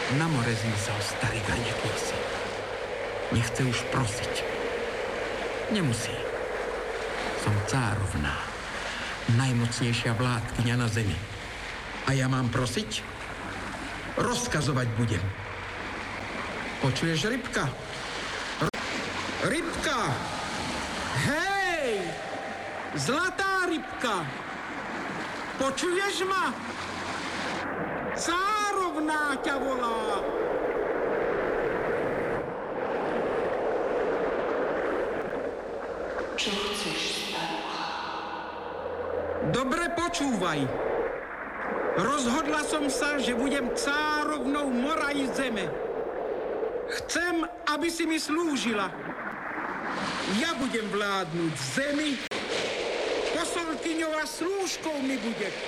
Na more zmizal starý Gaňakýsi. Nechce už prosiť. Nemusí. Som cárovná. Najmocnejšia vládkyňa na zemi. A ja mám prosiť? Rozkazovať budem. Počuješ, rybka? Rybka! Hej! Zlatá rybka! Počuješ ma? Cárovná ťa volá! Čo chceš, starucha? Dobre počúvaj. Rozhodla som sa, že budem cárovnou mora i zeme. Chcem, aby si mi slúžila. Ja budem vládnuť zemi, posolkyňou a slúžkou mi bude.